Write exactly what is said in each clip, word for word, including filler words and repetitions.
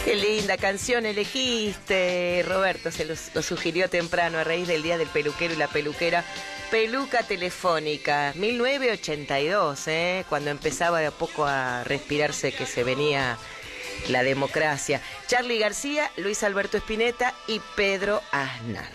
Qué linda canción elegiste, Roberto, se lo, lo sugirió temprano a raíz del Día del Peluquero y la Peluquera. Peluca telefónica, mil novecientos ochenta y dos, ¿eh? Cuando empezaba de a poco a respirarse que se venía la democracia. Charly García, Luis Alberto Spinetta y Pedro Aznar.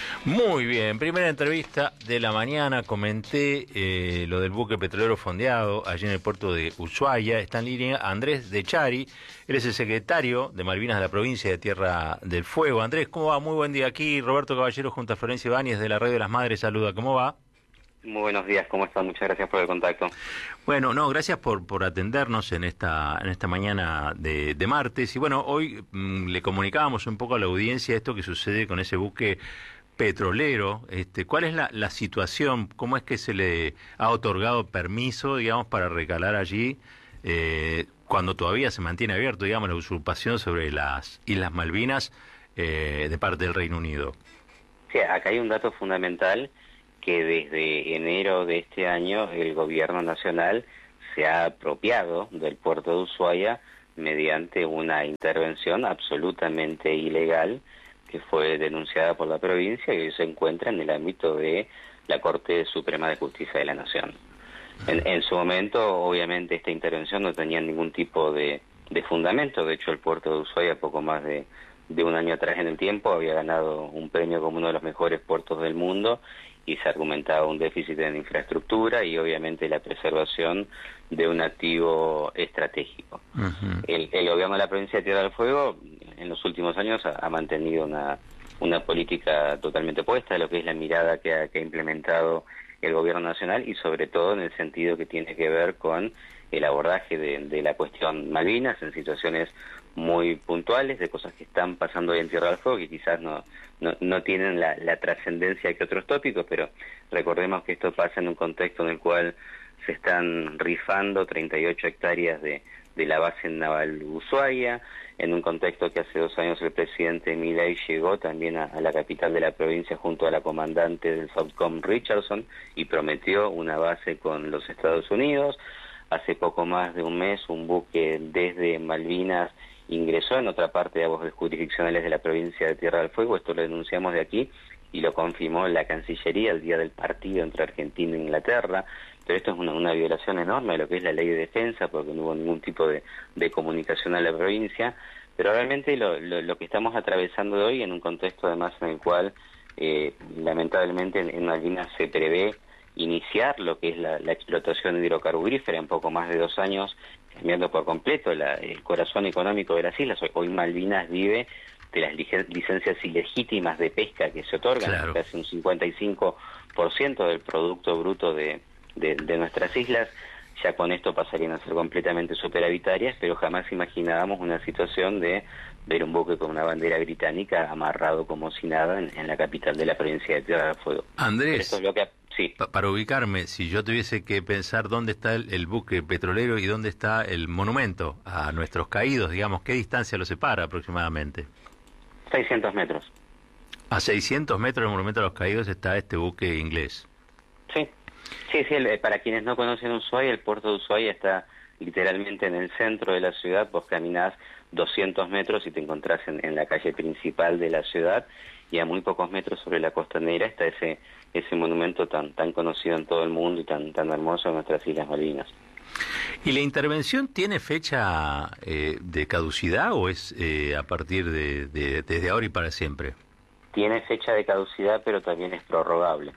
Muy bien, primera entrevista de la mañana. Comenté eh, lo del buque petrolero fondeado allí en el puerto de Ushuaia. Está en línea Andrés De Chari, él es el secretario de Malvinas de la provincia de Tierra del Fuego. Andrés, ¿cómo va? Muy buen día. Aquí Roberto Caballero junto a Florencia Ibáñez de la Radio de las Madres. Saluda, ¿cómo va? Muy buenos días, ¿cómo están? Muchas gracias por el contacto. Bueno, no, gracias por, por atendernos en esta en esta mañana de, de martes. Y bueno, hoy mmm, le comunicábamos un poco a la audiencia esto que sucede con ese buque petrolero. Este, ¿cuál es la, la situación? ¿Cómo es que se le ha otorgado permiso, digamos, para recalar allí eh, cuando todavía se mantiene abierto, digamos, la usurpación sobre las Islas Malvinas eh, de parte del Reino Unido? Sí, acá hay un dato fundamental, que desde enero de este año el gobierno nacional se ha apropiado del puerto de Ushuaia mediante una intervención absolutamente ilegal que fue denunciada por la provincia y hoy se encuentra en el ámbito de la Corte Suprema de Justicia de la Nación. En, en su momento, obviamente, esta intervención no tenía ningún tipo de, de fundamento. De hecho, el puerto de Ushuaia, poco más de, de un año atrás en el tiempo, había ganado un premio como uno de los mejores puertos del mundo y se argumentaba un déficit en infraestructura y obviamente la preservación de un activo estratégico. Uh-huh. el, el gobierno de la provincia de Tierra del Fuego en los últimos años ha, ha mantenido una, una política totalmente opuesta a lo que es la mirada que ha, que ha implementado el gobierno nacional y sobre todo en el sentido que tiene que ver con el abordaje de, de la cuestión Malvinas en situaciones muy puntuales, de cosas que están pasando hoy en Tierra del Fuego que quizás no, no, no tienen la, la trascendencia que otros tópicos, pero recordemos que esto pasa en un contexto en el cual se están rifando treinta y ocho hectáreas de, de la base naval Ushuaia, en un contexto que hace dos años el presidente Milei llegó también a, a la capital de la provincia junto a la comandante del Southcom Richardson y prometió una base con los Estados Unidos. Hace poco más de un mes un buque desde Malvinas ingresó en otra parte de aguas jurisdiccionales de la provincia de Tierra del Fuego. Esto lo denunciamos de aquí y lo confirmó la Cancillería el día del partido entre Argentina e Inglaterra. Pero esto es una, una violación enorme de lo que es la ley de defensa, porque no hubo ningún tipo de, de comunicación a la provincia. Pero realmente lo, lo, lo que estamos atravesando de hoy, en un contexto además en el cual eh, lamentablemente en, en Malvinas se prevé iniciar lo que es la, la explotación hidrocarburífera en poco más de dos años, cambiando por completo la, el corazón económico de las islas. Hoy, hoy Malvinas vive de las licencias ilegítimas de pesca que se otorgan, claro, casi un cincuenta y cinco por ciento del producto bruto de, de, de nuestras islas. Ya con esto pasarían a ser completamente superavitarias, pero jamás imaginábamos una situación de ver un buque con una bandera británica amarrado como si nada en, en la capital de la provincia de Tierra del Fuego. Andrés, esto es lo que, sí. pa para ubicarme, si yo tuviese que pensar dónde está el, el buque petrolero y dónde está el monumento a nuestros caídos, digamos, ¿qué distancia lo separa aproximadamente? seiscientos metros. A seiscientos metros del monumento a los caídos está este buque inglés. Sí. Sí, sí, el, para quienes no conocen Ushuaia, el puerto de Ushuaia está literalmente en el centro de la ciudad. Vos caminás doscientos metros y te encontrás en, en la calle principal de la ciudad, y a muy pocos metros sobre la costanera está ese ese monumento tan tan conocido en todo el mundo y tan tan hermoso en nuestras Islas Malvinas. ¿Y la intervención tiene fecha eh, de caducidad o es eh, a partir de, de desde ahora y para siempre? Tiene fecha de caducidad, pero también es prorrogable.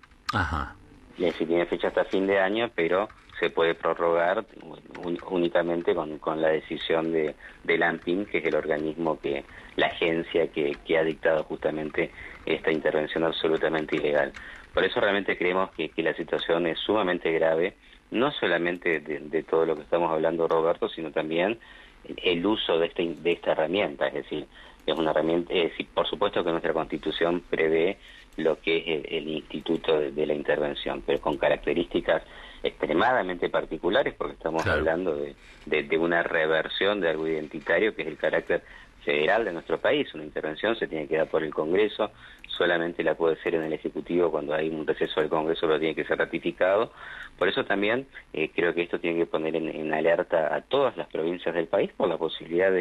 Ajá. Y así tiene fecha hasta fin de año, pero se puede prorrogar un, únicamente con, con la decisión de del ANPIN, que es el organismo que, la agencia que, que ha dictado justamente esta intervención absolutamente ilegal. Por eso realmente creemos que, que la situación es sumamente grave, no solamente de, de todo lo que estamos hablando, Roberto, sino también el uso de, este, de esta herramienta, es decir, es una herramienta, es decir, por supuesto que nuestra Constitución prevé lo que es el, el instituto de, de la intervención, pero con características extremadamente particulares, porque estamos claro. hablando de, de, de una reversión de algo identitario que es el carácter federal de nuestro país. Una intervención se tiene que dar por el Congreso, solamente la puede ser en el Ejecutivo cuando hay un receso del Congreso, pero tiene que ser ratificado. Por eso también eh, creo que esto tiene que poner en, en alerta a todas las provincias del país por la posibilidad de,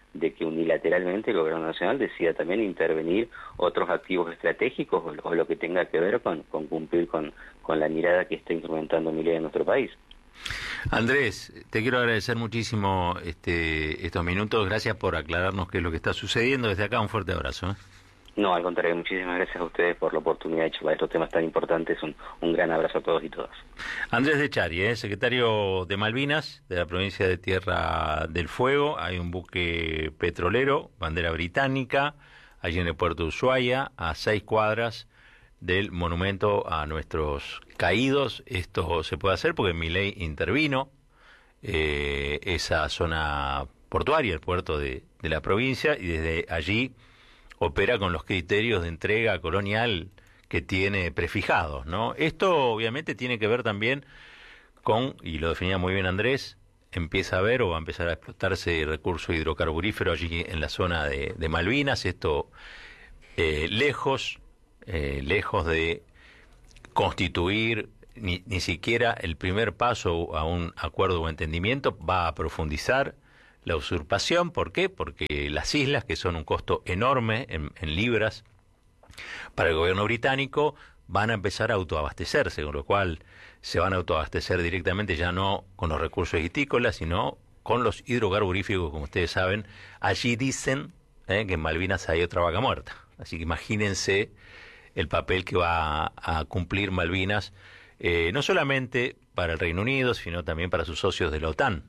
de que unilateralmente el gobierno nacional decida también intervenir otros activos estratégicos o, o lo que tenga que ver con, con cumplir con, con la mirada que está instrumentando Milei en nuestro país. Andrés, te quiero agradecer muchísimo este, estos minutos. Gracias por aclararnos qué es lo que está sucediendo. Desde acá un fuerte abrazo, ¿eh? No, al contrario, muchísimas gracias a ustedes por la oportunidad de charlar estos temas tan importantes. Un, un gran abrazo a todos y todas. Andrés de Chari, ¿eh? secretario de Malvinas, de la provincia de Tierra del Fuego. Hay un buque petrolero, bandera británica, allí en el puerto de Ushuaia, a seis cuadras del monumento a nuestros caídos. Esto se puede hacer porque Milei intervino eh, esa zona portuaria, el puerto de, de la provincia, y desde allí opera con los criterios de entrega colonial que tiene prefijados, ¿no? Esto obviamente tiene que ver también con, y lo definía muy bien Andrés, empieza a haber o va a empezar a explotarse recurso hidrocarburífero allí en la zona de, de Malvinas. Esto eh, lejos, eh, lejos de constituir ni, ni siquiera el primer paso a un acuerdo o entendimiento, va a profundizar la usurpación. ¿Por qué? Porque las islas, que son un costo enorme en, en libras para el gobierno británico, van a empezar a autoabastecerse, con lo cual se van a autoabastecer directamente ya no con los recursos vitícolas, sino con los hidrocarburíficos, como ustedes saben. Allí dicen eh, que en Malvinas hay otra vaca muerta. Así que imagínense el papel que va a, a cumplir Malvinas, eh, no solamente para el Reino Unido, sino también para sus socios de la OTAN.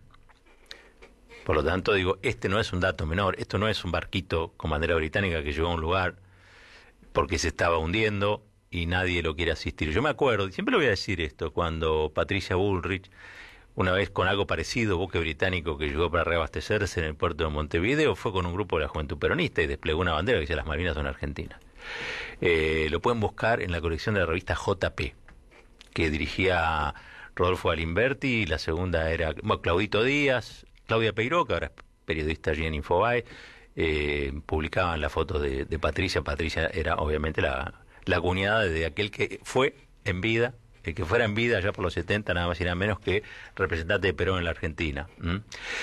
Por lo tanto, digo, este no es un dato menor, esto no es un barquito con bandera británica que llegó a un lugar porque se estaba hundiendo y nadie lo quiere asistir. Yo me acuerdo, y siempre lo voy a decir esto, cuando Patricia Bullrich, una vez con algo parecido, buque británico que llegó para reabastecerse en el puerto de Montevideo, fue con un grupo de la Juventud Peronista y desplegó una bandera que decía las Malvinas son argentinas. Eh, lo pueden buscar en la colección de la revista J P, que dirigía Rodolfo Alimberti, y la segunda era bueno, Claudito Díaz, Claudia Peiró, que ahora es periodista allí en Infobae, eh, publicaban la foto de, de Patricia. Patricia era obviamente la, la cuñada de aquel que fue en vida, el que fuera en vida ya por los setenta, nada más y nada menos que representante de Perón en la Argentina. ¿Mm?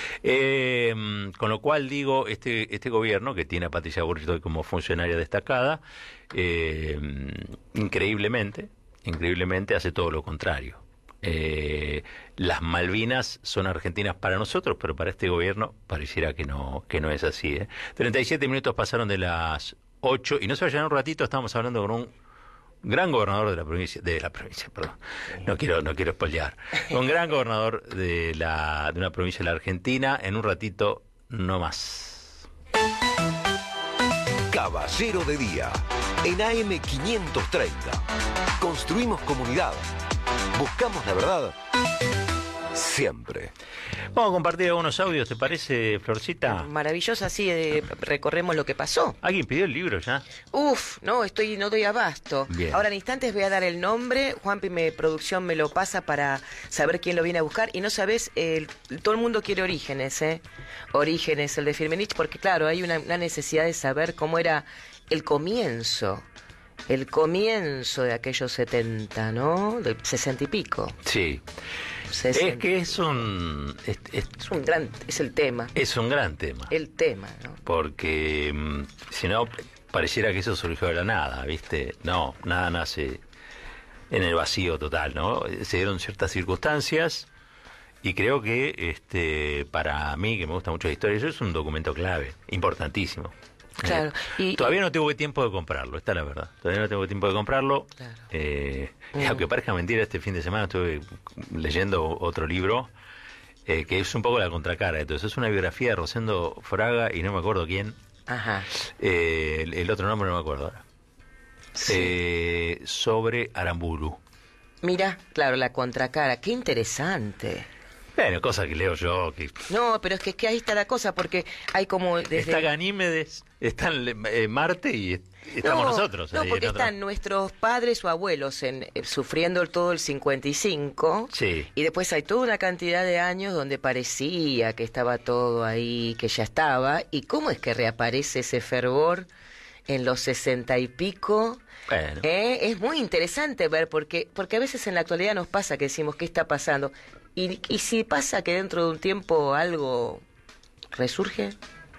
Eh, con lo cual digo, este este gobierno, que tiene a Patricia Bullrich como funcionaria destacada, eh, increíblemente, increíblemente hace todo lo contrario. Eh, las Malvinas son argentinas para nosotros, pero para este gobierno pareciera que no que no es así. ¿eh? treinta y siete minutos pasaron de las ocho y no se vayan un ratito, estamos hablando con un gran gobernador de la provincia, de la provincia, perdón, no quiero no quiero spoilear, un gran gobernador de la de una provincia de la Argentina. En un ratito no más. Caballero de Día, en A M quinientos treinta. Construimos comunidad. Buscamos la verdad siempre. Vamos a compartir algunos audios, ¿te parece, Florcita? Maravillosa, así eh, recorremos lo que pasó. ¿Alguien pidió el libro ya? Uf, no, estoy no doy abasto. Bien. Ahora en instantes voy a dar el nombre. Juanpi, me producción me lo pasa para saber quién lo viene a buscar. Y no sabes, eh, todo el mundo quiere Orígenes, ¿eh? Orígenes, el de Firmenich, porque claro, hay una, una necesidad de saber cómo era el comienzo. El comienzo de aquellos setenta, ¿no? Del sesenta y pico. Sí. sesenta. Es que es un es, es, Es un gran, es el tema. es un gran tema. El tema, ¿no? Porque mm, si no, pareciera que eso surgió de la nada, ¿viste? No, nada nace en el vacío total, ¿no? Se dieron ciertas circunstancias y creo que este para mí, que me gusta mucho la historia, eso es un documento clave, importantísimo. Claro. Y, Todavía no tuve tiempo de comprarlo, esta es la verdad. Todavía no tengo tiempo de comprarlo. Claro. Eh, Mm. y aunque parezca mentira, este fin de semana estuve leyendo otro libro eh, que es un poco la contracara. Entonces es una biografía de Rosendo Fraga y no me acuerdo quién. Ajá. Eh, el, el otro nombre no me acuerdo ahora. Sí. Eh, sobre Aramburu. Mira, claro, la contracara. Qué interesante. Bueno, cosa que leo yo. Que... No, pero es que, es que ahí está la cosa, porque hay como... Desde... Está Ganímedes, están eh, Marte y estamos no, nosotros. No, ahí porque en otra... están nuestros padres o abuelos en, eh, sufriendo todo el cincuenta y cinco. Sí. Y después hay toda una cantidad de años donde parecía que estaba todo ahí, que ya estaba. ¿Y cómo es que reaparece ese fervor en los sesenta y pico? Bueno. Eh, es muy interesante ver, porque, porque a veces en la actualidad nos pasa que decimos, ¿qué está pasando? Y, y si pasa que dentro de un tiempo algo resurge,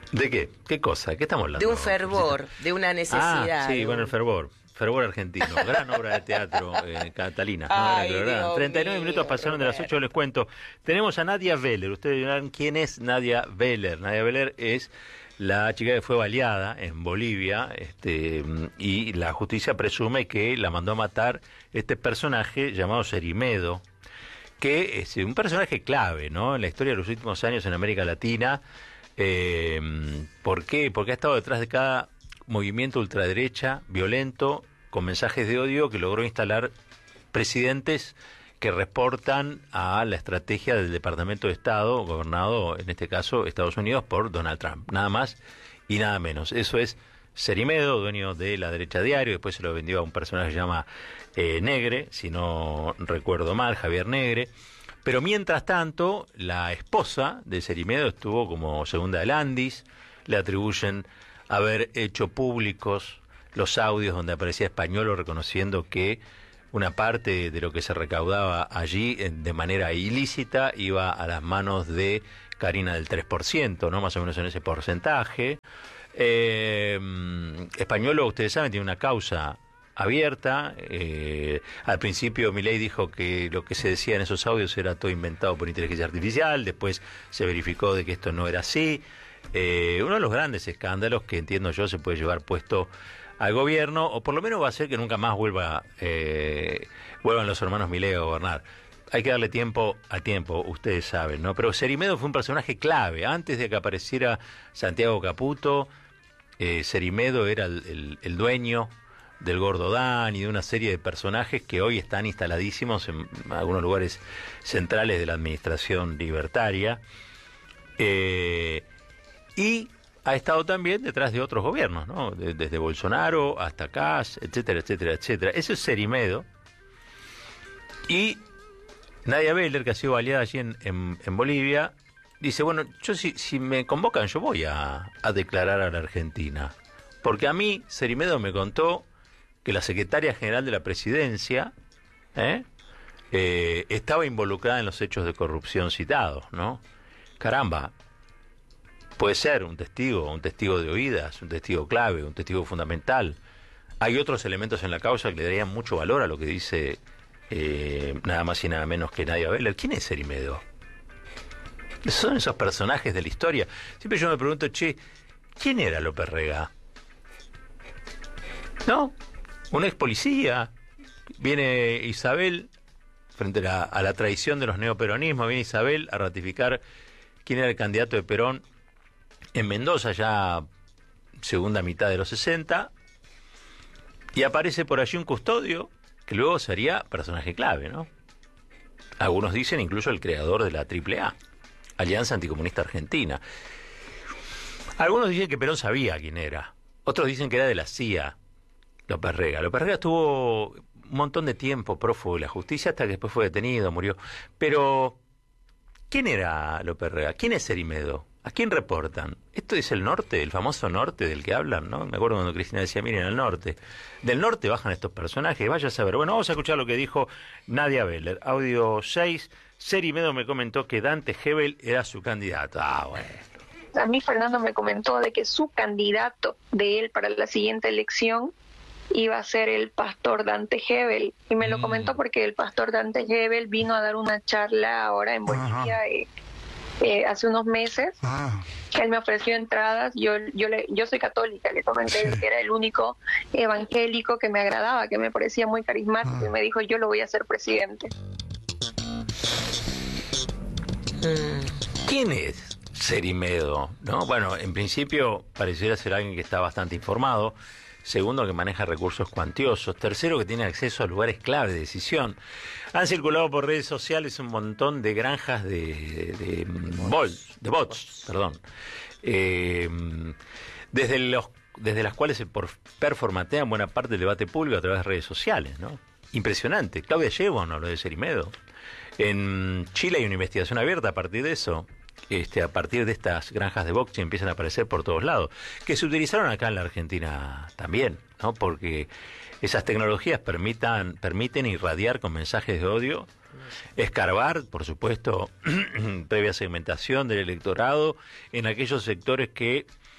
¿De qué? ¿Qué cosa? ¿Qué estamos hablando? De un fervor, de una necesidad. Ah, sí, de bueno, un... el fervor. Fervor argentino. Gran obra de teatro, eh, Catalina. Ay, ¿no? Era, Dios treinta y nueve mío, minutos pasaron de las Roberto. ocho, les cuento. Tenemos a Nadia Veller. Ustedes dirán, ¿quién es Nadia Veller? Nadia Veller es la chica que fue baleada en Bolivia, este, y la justicia presume que la mandó a matar este personaje llamado Cerimedo, que es un personaje clave, ¿no?, en la historia de los últimos años en América Latina. Eh, ¿Por qué? Porque ha estado detrás de cada movimiento ultraderecha, violento, con mensajes de odio, que logró instalar presidentes que reportan a la estrategia del Departamento de Estado, gobernado, en este caso, Estados Unidos, por Donald Trump. Nada más y nada menos. Eso es Cerimedo, dueño de La Derecha Diario, después se lo vendió a un personaje que se llama eh, Negre, si no recuerdo mal, Javier Negre. Pero mientras tanto, la esposa de Cerimedo estuvo como segunda de Landis, le atribuyen haber hecho públicos los audios donde aparecía Españolo reconociendo que una parte de lo que se recaudaba allí de manera ilícita iba a las manos de Karina del tres por ciento, ¿no?, más o menos en ese porcentaje. Eh, Españolo, ustedes saben, tiene una causa abierta. Eh, al principio Milei dijo que lo que se decía en esos audios era todo inventado por inteligencia artificial, después se verificó de que esto no era así. Eh, uno de los grandes escándalos que entiendo yo se puede llevar puesto al gobierno, o por lo menos va a ser que nunca más vuelva eh, vuelvan los hermanos Milei a gobernar. Hay que darle tiempo a tiempo, ustedes saben, ¿no? Pero Cerimedo fue un personaje clave. Antes de que apareciera Santiago Caputo, eh, Cerimedo era el, el, el dueño del Gordo Dan y de una serie de personajes que hoy están instaladísimos en algunos lugares centrales de la administración libertaria. Eh, y ha estado también detrás de otros gobiernos, ¿no? De, desde Bolsonaro hasta Kass, etcétera, etcétera, etcétera. Eso es Cerimedo. Y Nadia Veller, que ha sido baleada allí en, en, en Bolivia, dice, bueno, yo si, si me convocan, yo voy a, a declarar a la Argentina. Porque a mí, Cerimedo me contó que la secretaria general de la presidencia ¿eh? Eh, estaba involucrada en los hechos de corrupción citados, ¿no? Caramba, puede ser un testigo, un testigo de oídas, un testigo clave, un testigo fundamental. Hay otros elementos en la causa que le darían mucho valor a lo que dice eh, nada más y nada menos que Nadia Veller. ¿Quién es Cerimedo? Son esos personajes de la historia. Siempre yo me pregunto, che, ¿quién era López Rega? ¿No? Un ex policía. Viene Isabel, frente a la, a la traición de los neoperonismos, viene Isabel a ratificar quién era el candidato de Perón en Mendoza, ya segunda mitad de los sesenta, y aparece por allí un custodio que luego sería personaje clave, ¿no? Algunos dicen incluso el creador de la triple A, Alianza Anticomunista Argentina. Algunos dicen que Perón sabía quién era, otros dicen que era de la C I A, López Rega. López Rega estuvo un montón de tiempo prófugo de la justicia hasta que después fue detenido, murió. Pero, ¿quién era López Rega? ¿Quién es Cerimedo? ¿A quién reportan? Esto es el norte, el famoso norte del que hablan, ¿no? Me acuerdo cuando Cristina decía, miren, al norte. Del norte bajan estos personajes, vaya a saber. Bueno, vamos a escuchar lo que dijo Nadia Veller. Audio seis, Cerimedo me comentó que Dante Gebel era su candidato. Ah, bueno. A mí Fernando me comentó de que su candidato de él para la siguiente elección iba a ser el pastor Dante Gebel. Y me lo Mm. comentó porque el pastor Dante Gebel vino a dar una charla ahora en Bolivia eh, eh, hace unos meses. Ah, Él me ofreció entradas. Yo yo le, yo soy católica, le comenté Sí. que era el único evangélico que me agradaba, que me parecía muy carismático, Ah. y me dijo, yo lo voy a hacer presidente. ¿Quién es Cerimedo? ¿No? Bueno, en principio pareciera ser alguien que está bastante informado. Segundo, que maneja recursos cuantiosos. Tercero, que tiene acceso a lugares clave de decisión. Han circulado por redes sociales un montón de granjas de, de, de, bots, de bots, perdón. Eh, desde los desde las cuales se por, performatean buena parte del debate público a través de redes sociales, ¿no? Impresionante. Claudia Sheinbaum habló de Cerimedo. En Chile hay una investigación abierta a partir de eso. Este, a partir de estas granjas de bots que empiezan a aparecer por todos lados, que se utilizaron acá en la Argentina también, ¿no? Porque esas tecnologías permitan, permiten irradiar con mensajes de odio, escarbar, por supuesto, previa segmentación del electorado en aquellos sectores que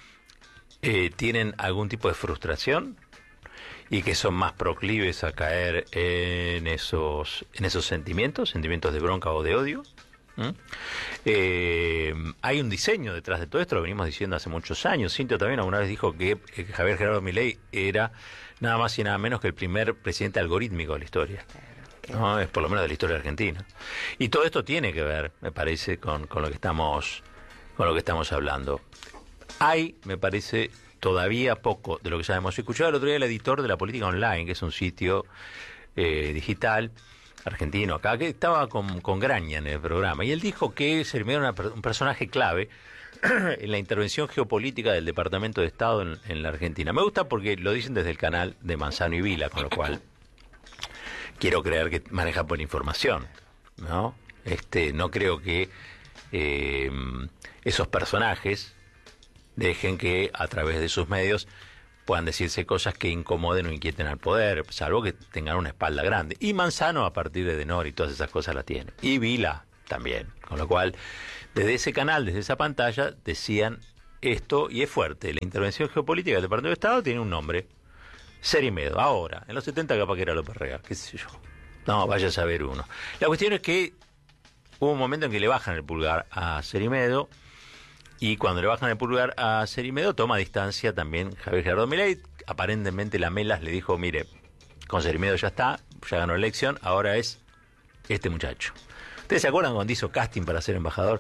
eh, tienen algún tipo de frustración y que son más proclives a caer en esos, en esos sentimientos, sentimientos de bronca o de odio. ¿Mm? Eh, hay un diseño detrás de todo esto, lo venimos diciendo hace muchos años. Cintio también alguna vez dijo que eh, Javier Gerardo Milei era nada más y nada menos que el primer presidente algorítmico de la historia, ¿no? Es por lo menos de la historia argentina. Y todo esto tiene que ver, me parece, con, con lo que estamos con lo que estamos hablando. Hay, me parece, todavía poco de lo que sabemos. Escuchaba el otro día el editor de La Política Online, que es un sitio eh, digital argentino acá, que estaba con, con Graña en el programa, y él dijo que Seri Medo era un personaje clave en la intervención geopolítica del Departamento de Estado en, en la Argentina. Me gusta porque lo dicen desde el canal de Manzano y Vila, con lo cual quiero creer que maneja buena información, ¿no? Este, no creo que eh, esos personajes dejen que a través de sus medios puedan decirse cosas que incomoden o inquieten al poder, salvo que tengan una espalda grande. Y Manzano, a partir de Denor y todas esas cosas, la tiene. Y Vila también. Con lo cual, desde ese canal, desde esa pantalla, decían esto, y es fuerte. La intervención geopolítica del Departamento de Estado tiene un nombre: Seri Medo. Ahora, en los setenta capaz que era López Rega, qué sé yo. No, vaya a saber uno. La cuestión es que hubo un momento en que le bajan el pulgar a Seri Medo, y cuando le bajan el pulgar a Seri Medo, toma distancia también Javier Gerardo Milei. Aparentemente la Melas le dijo: mire, con Seri Medo ya está, ya ganó la elección, ahora es este muchacho. ¿Ustedes se acuerdan cuando hizo casting para ser embajador?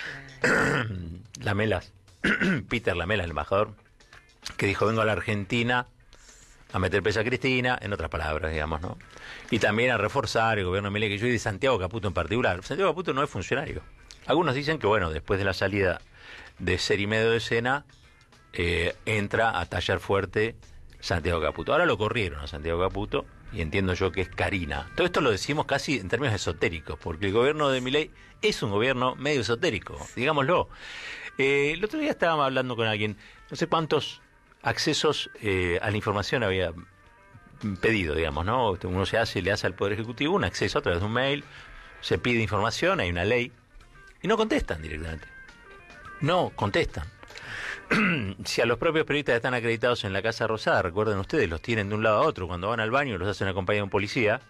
La Melas, Peter Lamela, el embajador, que dijo: vengo a la Argentina a meter presa a Cristina, en otras palabras, digamos, ¿no? Y también a reforzar el gobierno de Milei, que yo y de Santiago Caputo en particular. Santiago Caputo no es funcionario. Algunos dicen que, bueno, después de la salida de Seri Medo de escena, eh, entra a tallar fuerte Santiago Caputo. Ahora lo corrieron a Santiago Caputo, y entiendo yo que es Karina. Todo esto lo decimos casi en términos esotéricos, porque el gobierno de Milei es un gobierno medio esotérico, digámoslo. Eh, el otro día estábamos hablando con alguien, no sé cuántos accesos eh, a la información había pedido, digamos, ¿no? Uno se hace, le hace al Poder Ejecutivo un acceso a través de un mail, se pide información, hay una ley, y no contestan directamente. No contestan. Si a los propios periodistas están acreditados en la Casa Rosada, recuerden ustedes, los tienen de un lado a otro, cuando van al baño los hacen acompañar de un policía,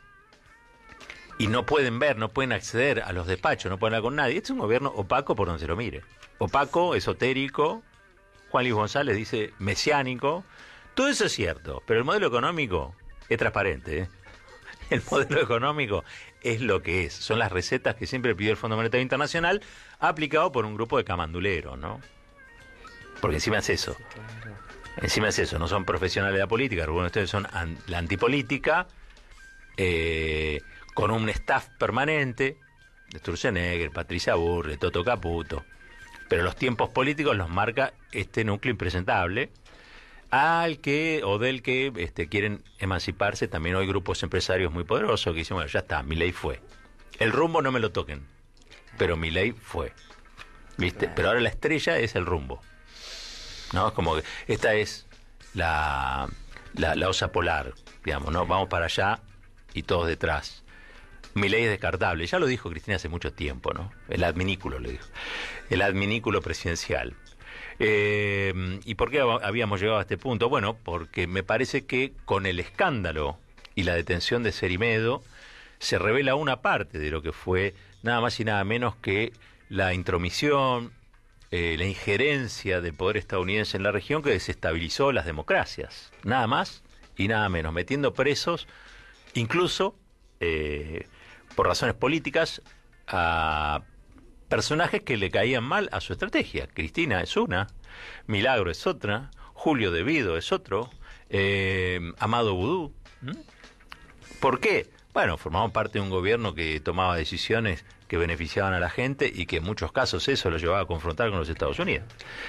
y no pueden ver, no pueden acceder a los despachos, no pueden hablar con nadie. Este es un gobierno opaco por donde se lo mire. Opaco, esotérico, Juan Luis González dice mesiánico. Todo eso es cierto, pero el modelo económico es transparente, ¿eh? El modelo económico es lo que es. Son las recetas que siempre pidió el Fondo Monetario Internacional, aplicado por un grupo de camanduleros, ¿no? Porque encima es eso. Encima es eso. No son profesionales de la política. Algunos de ustedes son an- la antipolítica, eh, con un staff permanente de Sturzenegger, Patricia Burle, Toto Caputo. Pero los tiempos políticos los marca este núcleo impresentable, al que, o del que este, quieren emanciparse también hoy grupos empresarios muy poderosos que dicen: bueno, ya está, Milei fue. El rumbo no me lo toquen, pero Milei fue. ¿Viste? Pero ahora la estrella es el rumbo. ¿No? Es como que esta es la, la, la osa polar, digamos, ¿no? Vamos para allá y todos detrás. Milei es descartable, ya lo dijo Cristina hace mucho tiempo, ¿no? El adminículo, le dijo. El adminículo presidencial. Eh, ¿Y por qué habíamos llegado a este punto? Bueno, porque me parece que con el escándalo y la detención de Seri Medo se revela una parte de lo que fue nada más y nada menos que la intromisión, eh, la injerencia del poder estadounidense en la región, que desestabilizó las democracias, nada más y nada menos, metiendo presos, incluso eh, por razones políticas, a personajes que le caían mal a su estrategia. Cristina es una, Milagro es otra, Julio De Vido es otro, eh, Amado Vudú. ¿Mm? ¿Por qué? Bueno, formaban parte de un gobierno que tomaba decisiones que beneficiaban a la gente y que en muchos casos eso lo llevaba a confrontar con los Estados Unidos.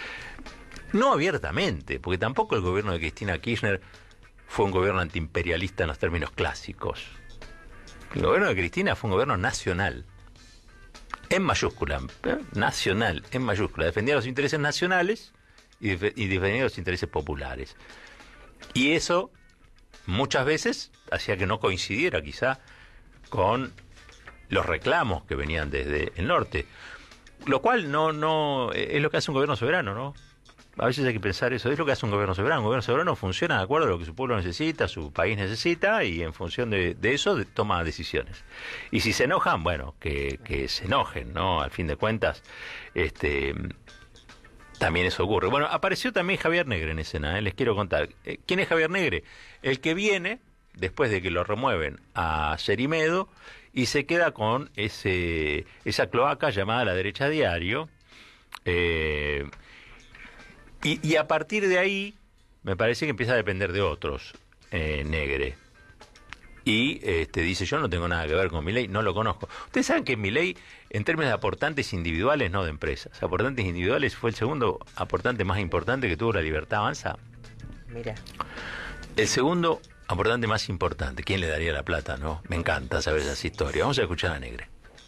No abiertamente, porque tampoco el gobierno de Cristina Kirchner fue un gobierno antiimperialista en los términos clásicos. El gobierno de Cristina fue un gobierno nacional, en mayúscula, ¿eh? Nacional, en mayúscula. Defendía los intereses nacionales y, def- y defendía los intereses populares. Y eso muchas veces hacía que no coincidiera quizá con los reclamos que venían desde el norte, lo cual no no es lo que hace un gobierno soberano, ¿no? A veces hay que pensar eso. Es lo que hace un gobierno soberano. Un gobierno soberano funciona de acuerdo a lo que su pueblo necesita, su país necesita, y en función de, de eso de, toma decisiones. Y si se enojan, bueno, que, que se enojen, ¿no? Al fin de cuentas, este, también eso ocurre. Bueno, apareció también Javier Negre en escena, ¿eh? Les quiero contar. ¿Quién es Javier Negre? El que viene, después de que lo remueven a Cerimedo, y se queda con ese esa cloaca llamada La Derecha Diario, eh, y, y a partir de ahí me parece que empieza a depender de otros, eh, Negre, y este, dice, yo no tengo nada que ver con Milei, no lo conozco. Ustedes saben que Milei, en términos de aportantes individuales, no de empresas, aportantes individuales, fue el segundo aportante más importante que tuvo La Libertad Avanza. Mira. El segundo aportante más importante. ¿Quién le daría la plata, no? Me encanta saber esas historias. Vamos a escuchar a Negre.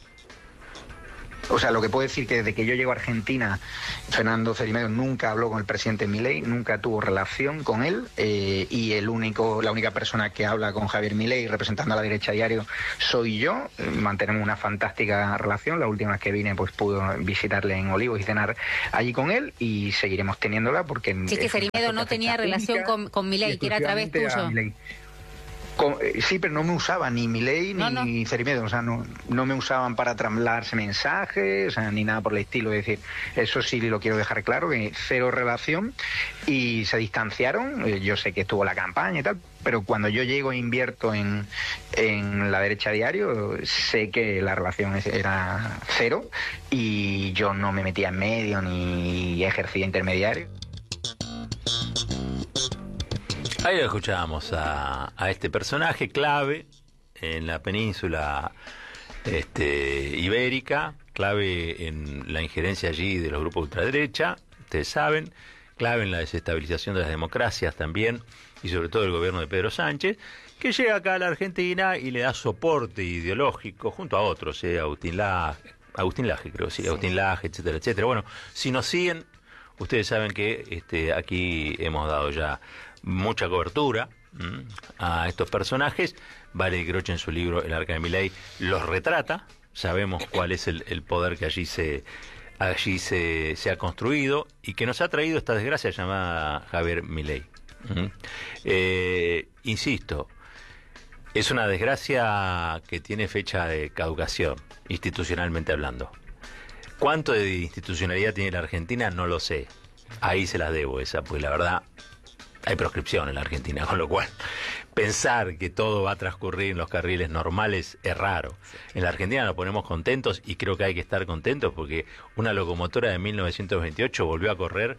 O sea, lo que puedo decir que desde que yo llego a Argentina, Fernando Cerimedo nunca habló con el presidente Milei, nunca tuvo relación con él, eh, y el único, la única persona que habla con Javier Milei representando a La Derecha Diario soy yo. Eh, mantenemos una fantástica relación. La última vez que vine, pues pude visitarle en Olivos y cenar allí con él, y seguiremos teniéndola porque... Sí, que Cerimedo no tenía relación con, con Milei, que era a través tuyo. Con, eh, sí, pero no me usaba ni Milei no, ni no. Cerimedo, o sea, no, no me usaban para trasladarse mensajes, o sea, ni nada por el estilo. Es decir, eso sí lo quiero dejar claro, que cero relación, y se distanciaron. Eh, yo sé que estuvo la campaña y tal, pero cuando yo llego e invierto en, en La Derecha Diario, sé que la relación era cero, y yo no me metía en medio ni ejercía intermediario. Ahí lo escuchábamos a, a este personaje clave en la península este, ibérica, clave en la injerencia allí de los grupos de ultraderecha, ustedes saben, clave en la desestabilización de las democracias también, y sobre todo el gobierno de Pedro Sánchez, que llega acá a la Argentina y le da soporte ideológico junto a otros, eh, Agustín Laje, Agustín Laje creo, sí, sí. Agustín Laje, etcétera, etcétera. Bueno, si nos siguen, ustedes saben que este, aquí hemos dado ya mucha cobertura ¿m? a estos personajes. Vale Groche en su libro El Arca de Milei los retrata. Sabemos cuál es el, el poder que allí se allí se, se ha construido y que nos ha traído esta desgracia llamada Javier Milei. ¿m? Eh, insisto, es una desgracia que tiene fecha de caducación, institucionalmente hablando. ¿Cuánto de institucionalidad tiene la Argentina? No lo sé. Ahí se las debo esa, pues la verdad hay proscripción en la Argentina, con lo cual pensar que todo va a transcurrir en los carriles normales es raro. En la Argentina nos ponemos contentos y creo que hay que estar contentos porque una locomotora de mil novecientos veintiocho volvió a correr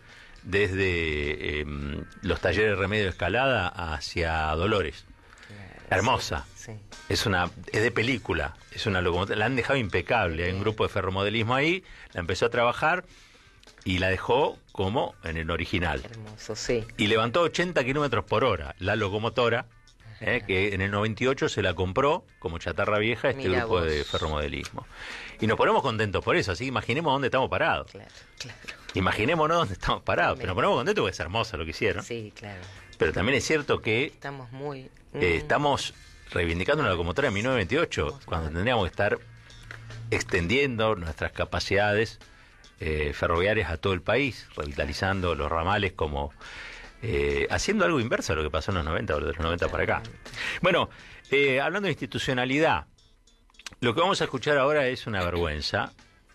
desde eh, los talleres de Remedio Escalada hacia Dolores. Hermosa. Sí, sí. Es una es de película, es una locomotora, la han dejado impecable, hay un grupo de ferromodelismo ahí, la empezó a trabajar y la dejó como en el original. Hermoso, sí. Y levantó ochenta kilómetros por hora la locomotora, eh, que en el noventa y ocho se la compró como chatarra vieja este Mira grupo vos. de ferromodelismo. Y nos ponemos contentos por eso, así imaginemos dónde estamos parados. Claro, claro. Imaginémonos dónde estamos parados, pero nos ponemos contentos porque es hermoso lo que hicieron. Sí, claro. Pero también es cierto que estamos muy... Eh, estamos reivindicando una locomotora de mil novecientos veintiocho, estamos cuando mal. tendríamos que estar extendiendo nuestras capacidades Eh, ferroviarias a todo el país, revitalizando los ramales como eh, haciendo algo inverso a lo que pasó en los noventa o de los noventa para acá. Bueno, eh, hablando de institucionalidad, lo que vamos a escuchar ahora es una vergüenza.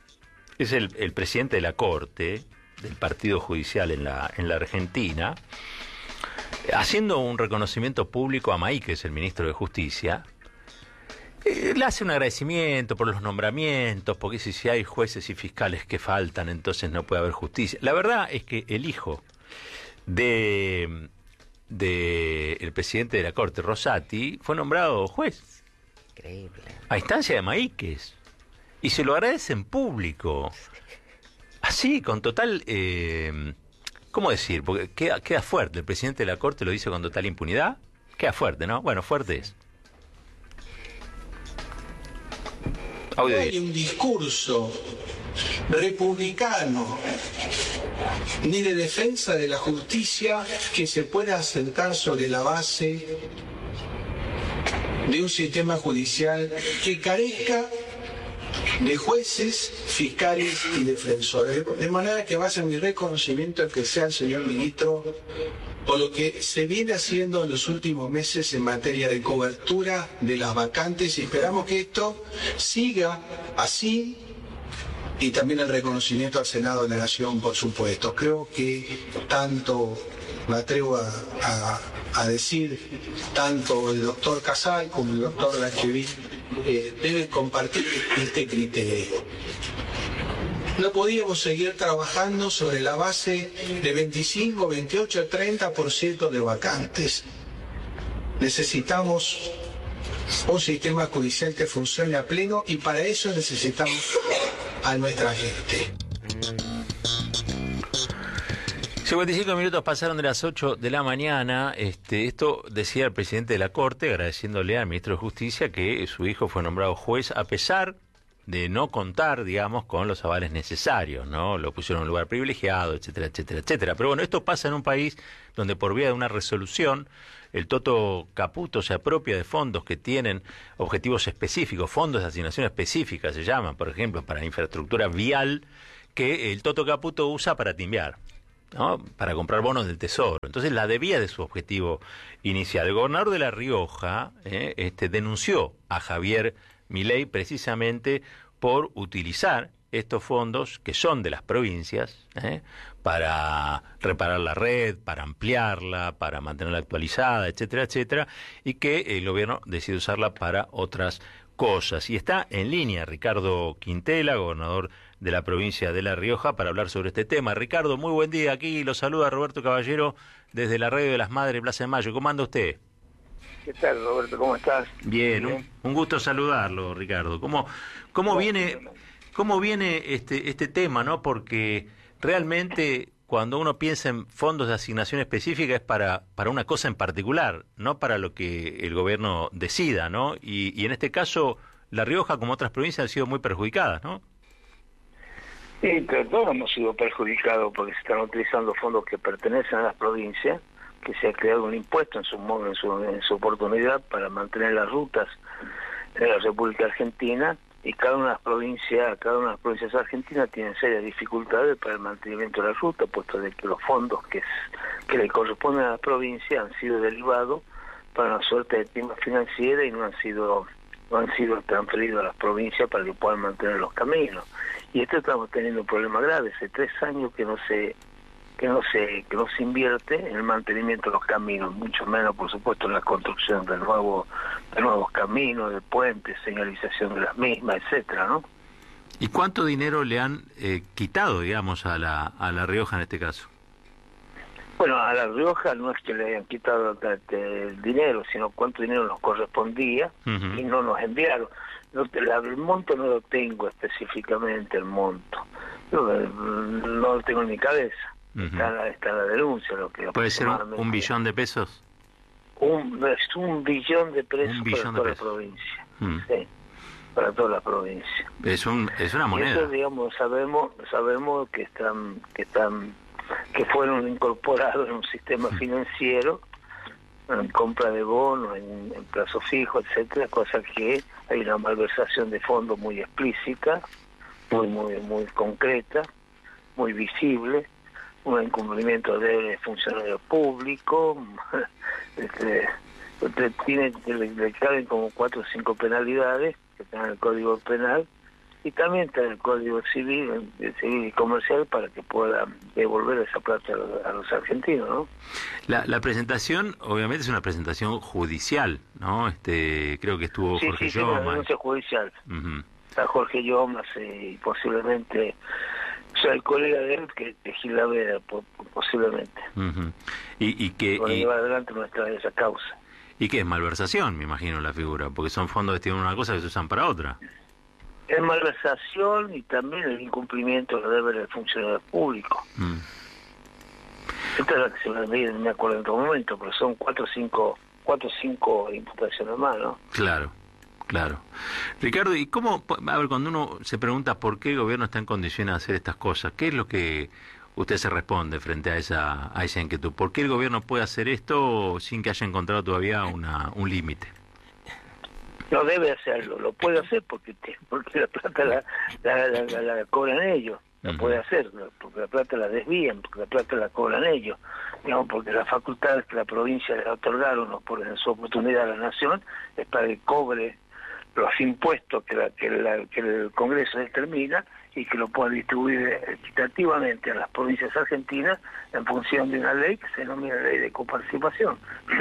Es el, el presidente de la Corte del Partido Judicial en la, en la Argentina, haciendo un reconocimiento público a Maíquez, el ministro de Justicia. Eh, le hace un agradecimiento por los nombramientos, porque si, si hay jueces y fiscales que faltan, entonces no puede haber justicia. La verdad es que el hijo de, de el presidente de la Corte, Rosati, fue nombrado juez. Increíble. A instancia de Maíquez. Y se lo agradece en público. Así, con total... Eh, ¿Cómo decir? Porque queda, queda fuerte. El presidente de la Corte lo dice con total impunidad. Queda fuerte, ¿no? Bueno, fuerte es. No hay un discurso republicano ni de defensa de la justicia que se pueda asentar sobre la base de un sistema judicial que carezca de jueces, fiscales y defensores. De manera que base mi reconocimiento en que sea el señor ministro por lo que se viene haciendo en los últimos meses en materia de cobertura de las vacantes, y esperamos que esto siga así, y también el reconocimiento al Senado de la Nación, por supuesto. Creo que tanto, me atrevo a, a, a decir, tanto el doctor Casal como el doctor Lancheví eh, deben compartir este criterio. No podíamos seguir trabajando sobre la base de veinticinco, veintiocho, treinta por ciento de vacantes. Necesitamos un sistema judicial que funcione a pleno, y para eso necesitamos a nuestra gente. cincuenta y cinco minutos pasaron de las ocho de la mañana. Este, esto decía el presidente de la Corte, agradeciéndole al ministro de Justicia que su hijo fue nombrado juez a pesar de no contar, digamos, con los avales necesarios, ¿no? Lo pusieron en un lugar privilegiado, etcétera, etcétera, etcétera. Pero bueno, esto pasa en un país donde por vía de una resolución el Toto Caputo se apropia de fondos que tienen objetivos específicos, fondos de asignación específica se llaman, por ejemplo, para infraestructura vial, que el Toto Caputo usa para timbiar, ¿no? Para comprar bonos del Tesoro. Entonces la debía de su objetivo inicial. El gobernador de La Rioja eh, este, denunció a Javier Milei precisamente por utilizar estos fondos que son de las provincias ¿eh? para reparar la red, para ampliarla, para mantenerla actualizada, etcétera, etcétera, y que el gobierno decide usarla para otras cosas. Y está en línea Ricardo Quintela, gobernador de la provincia de La Rioja, para hablar sobre este tema. Ricardo, muy buen día. Aquí lo saluda Roberto Caballero desde la Radio de las Madres, Plaza de Mayo. ¿Cómo anda usted? ¿Qué tal, Roberto? ¿Cómo estás? Bien, Bien. Un, un gusto saludarlo, Ricardo. ¿Cómo, cómo viene, cómo viene este, este tema, no? Porque realmente cuando uno piensa en fondos de asignación específica es para, para una cosa en particular, no para lo que el gobierno decida, ¿no? Y, y en este caso, La Rioja, como otras provincias, han sido muy perjudicadas, ¿no? Sí, pero todos hemos sido perjudicados porque se están utilizando fondos que pertenecen a las provincias, que se ha creado un impuesto en su, en su, en su oportunidad para mantener las rutas de la República Argentina, y cada una de las provincias, cada una de las provincias argentinas tienen serias dificultades para el mantenimiento de la ruta, puesto de que los fondos que, que le corresponden a la provincia han sido derivados para una suerte de tema financiera y no han sido no han sido transferidos a las provincias para que puedan mantener los caminos. Y esto estamos teniendo un problema grave. Hace tres años que no se que no se que no se invierte en el mantenimiento de los caminos, mucho menos, por supuesto, en la construcción de nuevos de nuevos caminos, de puentes, señalización de las mismas, etcétera, ¿no? ¿Y cuánto dinero le han eh, quitado, digamos, a la a La Rioja en este caso? Bueno, a La Rioja no es que le hayan quitado el dinero, sino cuánto dinero nos correspondía uh-huh. y no nos enviaron. No, el monto no lo tengo específicamente, el monto. Yo, no lo tengo en mi cabeza. Uh-huh. Está, está la denuncia. Lo que ¿Puede ser un, un billón de pesos? Un, es un billón de pesos un billón para toda de la pesos. provincia. Uh-huh. Sí, para toda la provincia. Es un es una moneda. Y eso, digamos, sabemos sabemos que están que están que fueron incorporados en un sistema financiero, en compra de bonos, en, en plazo fijo, etcétera, cosa que hay una malversación de fondos muy explícita, muy muy muy concreta, muy visible, un incumplimiento de funcionarios públicos, este, tiene, le, le caben como cuatro o cinco penalidades que están en el Código Penal, y también está en el Código Civil, civil y Comercial, para que pueda devolver esa plata a los, a los argentinos, ¿no? La, la presentación, obviamente, es una presentación judicial, ¿no? Este, creo que estuvo sí, Jorge sí, Llomas. Sí, una denuncia judicial. Uh-huh. Está Jorge Llomas y posiblemente, o sea, el colega de él, que es Gil Lavera, posiblemente. Uh-huh. Y, y que... Para y... llevar adelante nuestra esa causa. Y que es malversación, me imagino, la figura, porque son fondos destinados a una cosa que se usan para otra. Es malversación y también el incumplimiento de los deberes del funcionario público. Mm. Esta es la que se me olvida, no me acuerdo en otro momento, pero son cuatro o cinco, cuatro o cinco imputaciones más, ¿no? Claro, claro. Ricardo, ¿y cómo, a ver, cuando uno se pregunta por qué el gobierno está en condiciones de hacer estas cosas, qué es lo que usted se responde frente a esa, a esa inquietud? ¿Por qué el gobierno puede hacer esto sin que haya encontrado todavía una, un límite? No debe hacerlo, lo puede hacer porque porque la plata la, la, la, la, la cobran ellos, lo puede hacer, porque la plata la desvían, porque la plata la cobran ellos, digamos, porque las facultades que la provincia le otorgaron o por en su oportunidad a la nación es para que cobre los impuestos que, la, que, la, que el Congreso determina y que lo pueda distribuir equitativamente a las provincias argentinas en función de una ley que se denomina ley de coparticipación.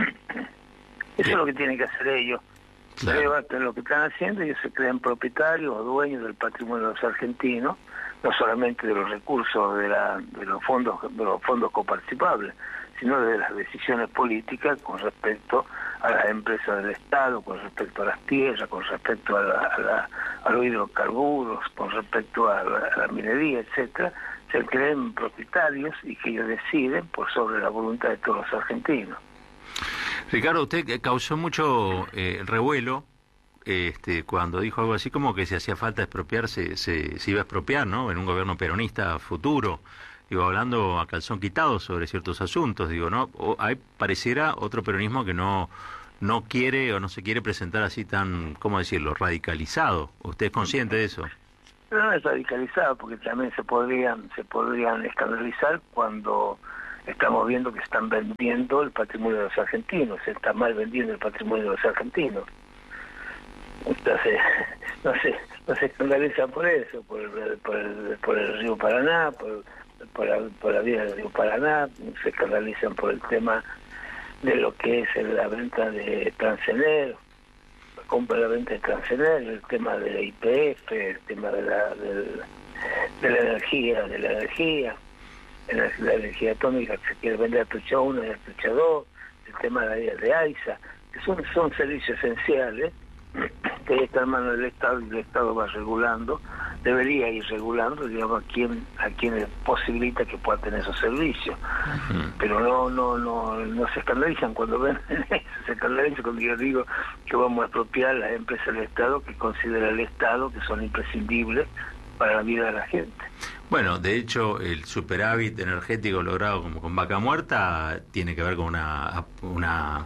Eso es lo que tienen que hacer ellos. Claro. Lo que están haciendo, ellos se crean propietarios o dueños del patrimonio de los argentinos, no solamente de los recursos de, la, de los fondos de los fondos coparticipables, sino de las decisiones políticas con respecto a las empresas del Estado, con respecto a las tierras, con respecto a, la, a, la, a los hidrocarburos, con respecto a la, a la minería, etcétera. Se creen propietarios y que ellos deciden por sobre la voluntad de todos los argentinos. Ricardo, usted causó mucho eh, revuelo este, cuando dijo algo así como que si hacía falta expropiarse, se, se iba a expropiar, ¿no? En un gobierno peronista futuro. Digo, hablando a calzón quitado sobre ciertos asuntos, digo, ¿no? O hay, pareciera otro peronismo que no no quiere o no se quiere presentar así tan, ¿cómo decirlo?, radicalizado. ¿Usted es consciente de eso? No es radicalizado, porque también se podrían, se podrían escandalizar cuando estamos viendo que están vendiendo el patrimonio de los argentinos, se está mal vendiendo el patrimonio de los argentinos. Entonces, no se, no se escandalizan por eso, por el, por el, por el río Paraná, por, por, la, por la vía del río Paraná, se escandalizan por el tema de lo que es la venta de Transener, la compra y la venta de Transener, el tema de la I P F, el tema de la, del, de la energía, de la energía, la, la energía atómica que se quiere vender a Tucha uno y a Tucha dos, el tema de la de AISA, que son, son servicios esenciales que está en manos del Estado y el Estado va regulando, debería ir regulando, digamos, a quien a quien le posibilita que pueda tener esos servicios. Uh-huh. Pero no no no no se escandalizan cuando ven eso, se escandalizan cuando yo digo que vamos a expropiar las empresas del Estado que considera el Estado que son imprescindibles para la vida de la gente. Bueno, de hecho, el superávit energético logrado como con Vaca Muerta tiene que ver con una una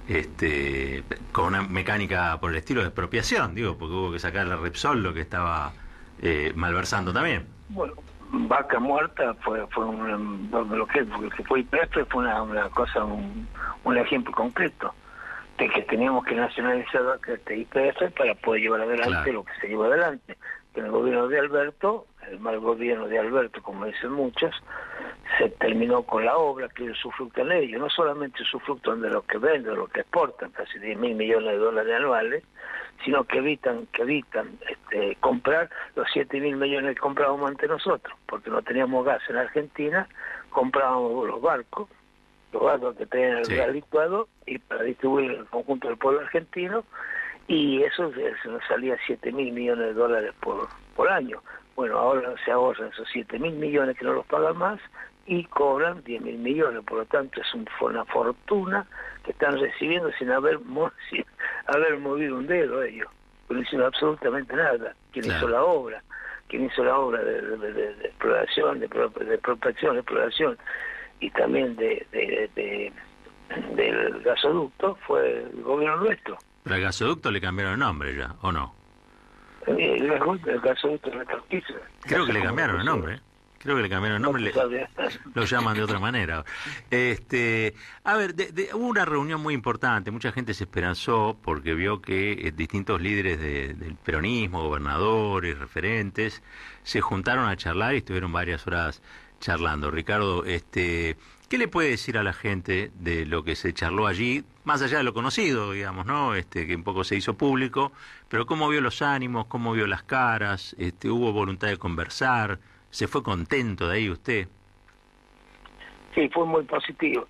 este con una mecánica por el estilo de expropiación, digo, porque hubo que sacar la Repsol lo que estaba eh, malversando también. Bueno, Vaca Muerta fue fue un, lo que, lo que fue I P F fue una, una cosa, un, un ejemplo concreto de que teníamos que nacionalizar este I P F para poder llevar adelante claro. lo que se llevó adelante. Que en el gobierno de Alberto, el mal gobierno de Alberto, como dicen muchos, se terminó con la obra, que usufructan ellos, no solamente usufructan de lo que venden, de lo que exportan, casi diez mil millones de dólares anuales, sino que evitan que evitan este, comprar los siete mil millones que comprábamos ante nosotros, porque no teníamos gas en Argentina, comprábamos los barcos, los barcos que tenían el sí. gas licuado, y para distribuir en el conjunto del pueblo argentino, y eso, eso nos salía siete mil millones de dólares por, por año. Bueno, ahora se ahorran esos siete mil millones que no los pagan más, y cobran diez mil millones, por lo tanto es un, una fortuna que están recibiendo sin haber, sin haber movido un dedo ellos, no hicieron absolutamente nada. ¿Quién claro. hizo la obra? ¿Quién hizo la obra de, de, de, de exploración, de, de prospección, de exploración y también de, de, de, de del gasoducto? Fue el gobierno nuestro. Pero al gasoducto le cambiaron el nombre ya, ¿o no? El, el, el gasoducto de Retorquiza. Creo que le cambiaron el nombre, ¿eh? Creo que le cambiaron el nombre, le, lo llaman de otra manera. Este, a ver, de, de, hubo una reunión muy importante, mucha gente se esperanzó porque vio que eh, distintos líderes de, del peronismo, gobernadores, referentes, se juntaron a charlar y estuvieron varias horas charlando. Ricardo, este, ¿qué le puede decir a la gente de lo que se charló allí, más allá de lo conocido, digamos, ¿no? Este, que un poco se hizo público, pero cómo vio los ánimos, cómo vio las caras, este, hubo voluntad de conversar? ¿Se fue contento de ahí usted? Sí, fue muy positivo.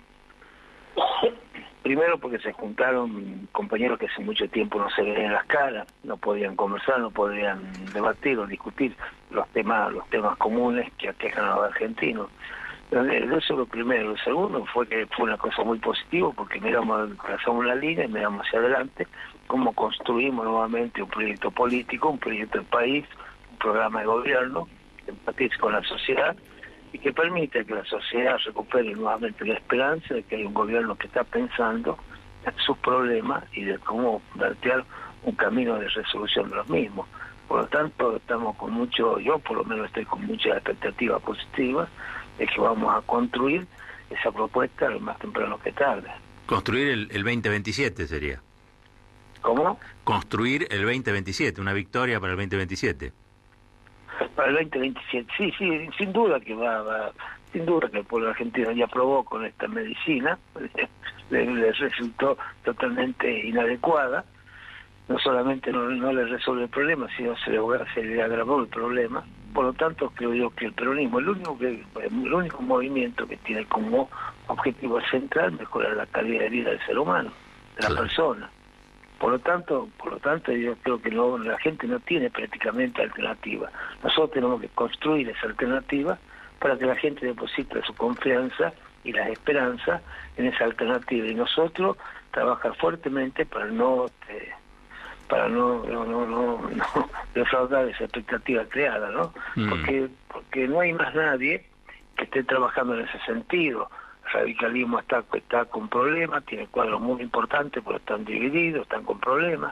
Primero porque se juntaron compañeros que hace mucho tiempo no se veían las caras, no podían conversar, no podían debatir o discutir los temas los temas comunes que aquejan a los argentinos. Eso es lo primero. Lo segundo fue que fue una cosa muy positiva porque miramos, trazamos una línea y miramos hacia adelante cómo construimos nuevamente un proyecto político, un proyecto de país, un programa de gobierno que empatice con la sociedad y que permite que la sociedad recupere nuevamente la esperanza de que hay un gobierno que está pensando en sus problemas y de cómo plantear un camino de resolución de los mismos. Por lo tanto, estamos con mucho, yo por lo menos estoy con muchas expectativas positivas de que vamos a construir esa propuesta lo más temprano que tarde. Construir el, el veinte veintisiete sería. ¿Cómo? Construir el veinte veintisiete, una victoria para el veinte veintisiete. Para el veinte veintisiete, sí, sí, sin duda que va, va sin duda que el pueblo argentino ya probó con esta medicina, le, le resultó totalmente inadecuada. No solamente no, no le resuelve el problema, sino se le, se le agravó el problema. Por lo tanto, creo yo que el peronismo, el único que el único movimiento que tiene como objetivo central mejorar la calidad de vida del ser humano, de la claro. persona. Por lo tanto, por lo tanto, yo creo que no, la gente no tiene prácticamente alternativa. Nosotros tenemos que construir esa alternativa para que la gente deposite su confianza y la esperanza en esa alternativa. Y nosotros trabajar fuertemente para no eh, para no no, no, no, no defraudar esa expectativa creada, ¿no? Mm. Porque, porque no hay más nadie que esté trabajando en ese sentido. El radicalismo está, está con problemas, tiene cuadros muy importantes, pero están divididos, están con problemas.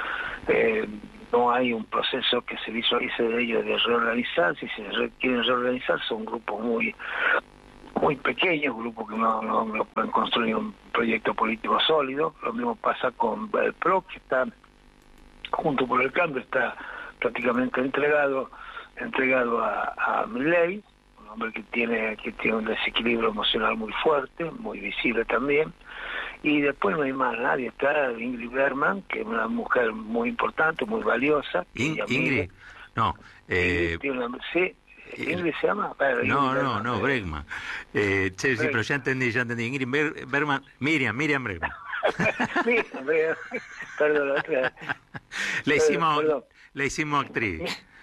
Eh, no hay un proceso que se visualice de ellos de reorganizar. Si se re, quieren reorganizar, son grupos muy muy pequeños, grupos que no, no, no pueden construir un proyecto político sólido. Lo mismo pasa con el P R O, que está junto por el cambio, está prácticamente entregado entregado a, a Milei, un hombre que tiene que tiene un desequilibrio emocional muy fuerte, muy visible también. Y después no hay más nadie, está Ingrid Bergman, que es una mujer muy importante, muy valiosa. In, Ingrid, no. Eh, Ingrid, una, sí, ¿Ingrid se llama? Bueno, no, Ingrid no, no, Bregman. Eh, sí, sí, pero ya entendí, ya entendí. Ingrid Ber, Bergman, Miriam, Miriam Bregman. Miriam Bregman, perdón, otra. Le hicimos, perdón. Le hicimos actriz.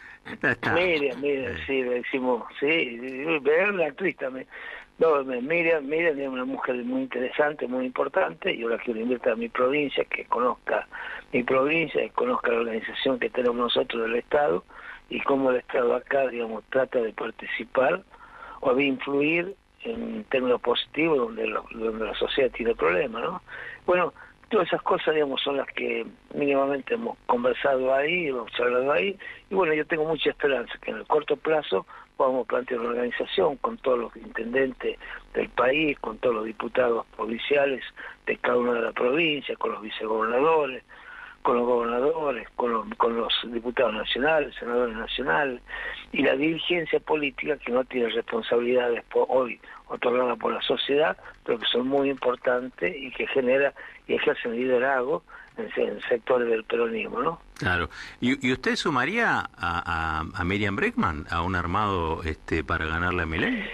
Miriam, Miriam, sí, le hicimos, sí, Bregman la actriz también. No, Miriam, Miriam es una mujer muy interesante, muy importante. Yo la quiero invitar a mi provincia, que conozca mi provincia, que conozca la organización que tenemos nosotros del Estado y cómo el Estado acá, digamos, trata de participar o de influir en términos positivos donde, lo, donde la sociedad tiene problemas, ¿no? Bueno, todas esas cosas, digamos, son las que mínimamente hemos conversado ahí, hemos charlado ahí, y bueno, yo tengo mucha esperanza que en el corto plazo podamos plantear una organización con todos los intendentes del país, con todos los diputados provinciales de cada una de las provincias, con los vicegobernadores, con los gobernadores, con los, con los diputados nacionales, senadores nacionales, y la dirigencia política que no tiene responsabilidades por hoy otorgadas por la sociedad, pero que son muy importantes y que genera y ejercen liderazgo en, en sectores del peronismo, ¿no? Claro. ¿Y, y usted sumaría a, a, a Miriam Bregman a un armado este para ganarle a Milei?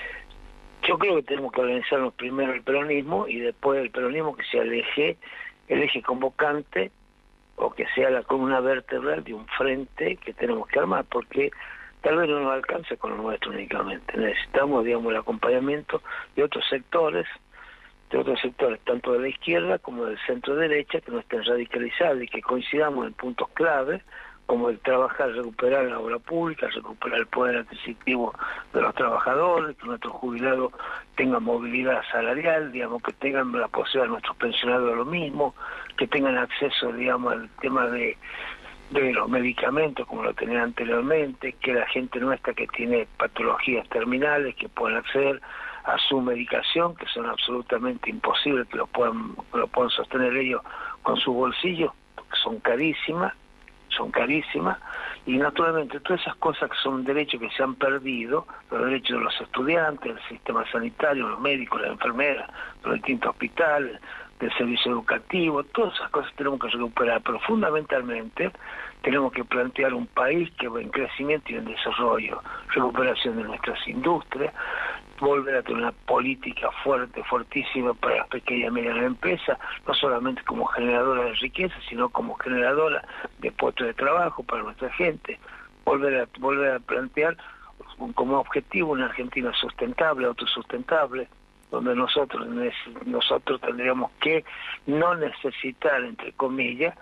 Yo creo que tenemos que organizarnos primero el peronismo y después el peronismo que sea el eje, el eje convocante o que sea la columna vertebral de un frente que tenemos que armar, porque tal vez no nos alcance con lo nuestro únicamente. Necesitamos, digamos, el acompañamiento de otros sectores, de otros sectores, tanto de la izquierda como del centro derecha, que no estén radicalizados y que coincidamos en puntos clave, como el trabajar, recuperar la obra pública, recuperar el poder adquisitivo de los trabajadores, que nuestros jubilados tengan movilidad salarial, digamos, que tengan la posibilidad de nuestros pensionados lo mismo, que tengan acceso, digamos, al tema de, de los medicamentos como lo tenían anteriormente, que la gente nuestra que tiene patologías terminales, que puedan acceder a su medicación, que son absolutamente imposibles que lo puedan, que lo puedan sostener ellos con su bolsillo, porque son carísimas, son carísimas, y naturalmente todas esas cosas que son derechos que se han perdido, los derechos de los estudiantes, del sistema sanitario, los médicos, las enfermeras, los distintos hospitales, del servicio educativo, todas esas cosas tenemos que recuperar, pero fundamentalmente tenemos que plantear un país que va en crecimiento y en desarrollo, recuperación de nuestras industrias, volver a tener una política fuerte, fuertísima para las pequeñas y medianas empresas, no solamente como generadora de riqueza, sino como generadora de puestos de trabajo para nuestra gente, volver a, volver a plantear como objetivo una Argentina sustentable, autosustentable, donde nosotros nosotros tendríamos que no necesitar, entre comillas,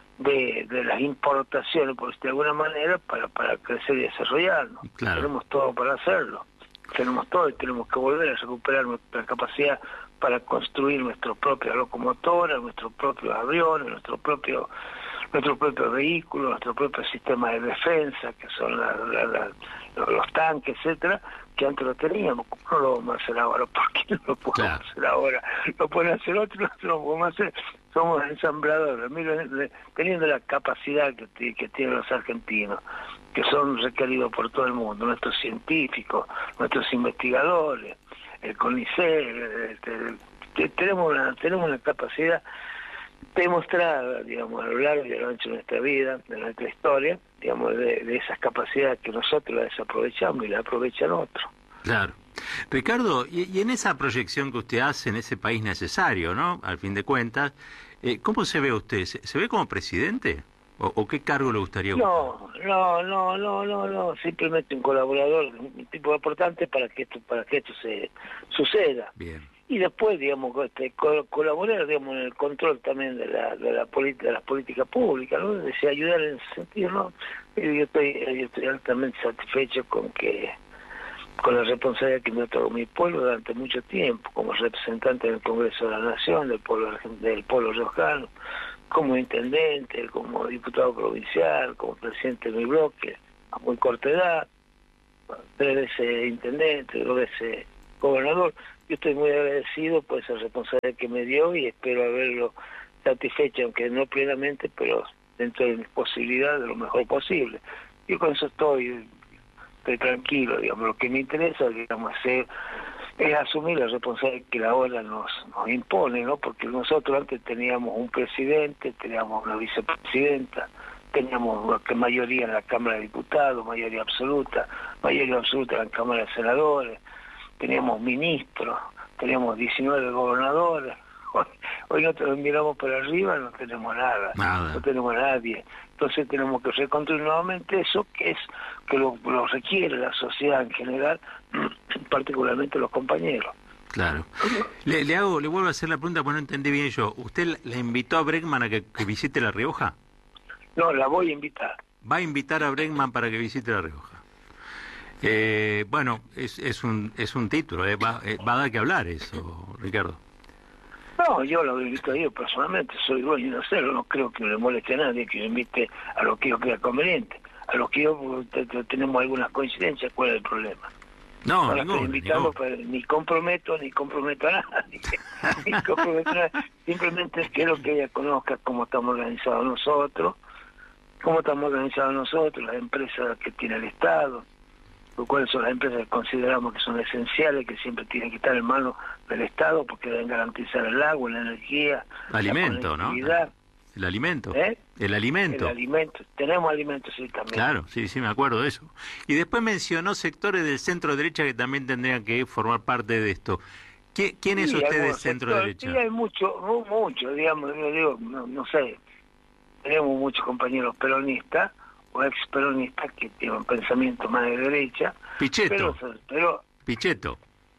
de, de las importaciones, por de alguna manera, para, para crecer y desarrollarnos. Claro. Tenemos todo para hacerlo. Tenemos todo y tenemos que volver a recuperar nuestra capacidad para construir nuestras propias locomotoras, nuestros propios aviones, nuestros propios nuestro propio vehículo, nuestro propio sistema de defensa, que son la, la, la, los tanques, etcétera, que antes lo teníamos. ¿Cómo no lo vamos a hacer ahora? ¿Por qué no lo podemos claro. hacer ahora? Lo pueden hacer otros, nosotros lo podemos hacer. Somos ensambladores, miren, teniendo la capacidad que, que tienen los argentinos, que son requeridos por todo el mundo, nuestros científicos, nuestros investigadores, el CONICET, este, tenemos una, tenemos una capacidad demostrada, digamos, a lo largo y a lo ancho de nuestra vida, de nuestra historia, digamos, de, de esas capacidades que nosotros las desaprovechamos y las aprovechan otros. Claro. Ricardo, y, y en esa proyección que usted hace en ese país necesario, ¿no? Al fin de cuentas, eh, ¿cómo se ve usted? ¿Se, se ve como presidente? ¿O, ¿O qué cargo le gustaría ocupar? No, no, no, no, no, no, simplemente un colaborador, un tipo importante para que esto, para que esto se suceda. Bien. Y después, digamos, este, co colaborar, digamos, en el control también de la, de la política, de las políticas públicas, ¿no? Es decir, ayudar en ese sentido, ¿no? Yo estoy, yo estoy altamente satisfecho con que, con la responsabilidad que me otorgó mi pueblo durante mucho tiempo, como representante en el Congreso de la Nación, del pueblo, del pueblo riojano, como intendente, como diputado provincial, como presidente de mi bloque, a muy corta edad, tres veces intendente, dos veces gobernador. Yo estoy muy agradecido por esa responsabilidad que me dio y espero haberlo satisfecho, aunque no plenamente, pero dentro de mis posibilidades, de lo mejor posible. Yo con eso estoy, estoy tranquilo, digamos. Lo que me interesa, digamos, es, es asumir la responsabilidad que la ola nos, nos impone, ¿no? Porque nosotros antes teníamos un presidente, teníamos una vicepresidenta, teníamos que mayoría en la Cámara de Diputados, mayoría absoluta, mayoría absoluta en la Cámara de Senadores, teníamos ministros, teníamos diecinueve gobernadores. Hoy, hoy nosotros miramos para arriba, no tenemos nada, nada, no tenemos a nadie. Entonces tenemos que reconstruir nuevamente eso, que es que lo, lo requiere la sociedad en general, particularmente los compañeros. Claro. Le, le hago, le vuelvo a hacer la pregunta porque no entendí bien yo. ¿Usted la invitó a Bregman a que, que visite La Rioja? No, la voy a invitar. Va a invitar a Bregman para que visite La Rioja. Eh, bueno, es, es un es un título, eh, va, eh, va a dar que hablar eso, Ricardo. No, yo lo invito a yo personalmente, soy dueño de hacerlo, no creo que le moleste a nadie que yo invite a lo que yo crea conveniente. A lo que yo te, te, tenemos algunas coincidencias, ¿cuál es el problema? No, Ahora ningún, estoy invitando, ningún. Pues, ni comprometo, ni comprometo a nadie. ni comprometo a nadie. Simplemente quiero que ella conozca cómo estamos organizados nosotros, cómo estamos organizados nosotros, las empresas que tiene el Estado, cuáles son las empresas que consideramos que son esenciales, que siempre tienen que estar en manos del Estado porque deben garantizar el agua, la energía, alimento, la ¿no? El alimento. ¿Eh? El alimento. El alimento. Tenemos alimentos, sí, también. Claro, sí, sí, me acuerdo de eso. Y después mencionó sectores del centro derecha que también tendrían que formar parte de esto. ¿Qué, ¿Quién es sí, usted del centro sector, derecha? Sí, hay mucho, mucho, digamos, yo digo, no, no sé, tenemos muchos compañeros peronistas o ex peronistas que tienen un pensamiento más de derecha. Pichetto. Pero, pero Pichetto.